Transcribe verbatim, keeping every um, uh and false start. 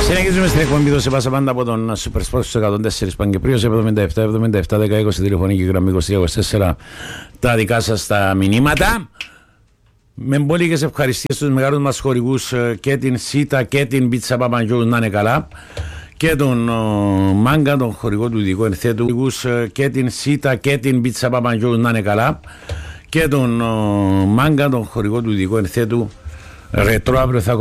Συνεχίζουμε στην εκπομπή του σε πάσα πάντα από τον Super Sports εκατόν τέσσερα Παγκυπρίος εβδομήντα επτά εβδομήντα επτά δέκα είκοσι τηλεφωνική γραμμή είκοσι τρία είκοσι τέσσερα τα δικά σας τα μηνύματα. Με μπόλικες ευχαριστίες στους μεγάλους μας χορηγούς και την Σίτα και την Πίτσα Παπαγιώου να είναι καλά και τον ο, Μάγκα, τον χορηγό του ειδικού ενθέτου και την Σίτα και την Πίτσα Παπαγιώου να είναι καλά και τον ο, Μάγκα, τον χορηγό του ειδικού ενθέτου Ρετρό αύριο θα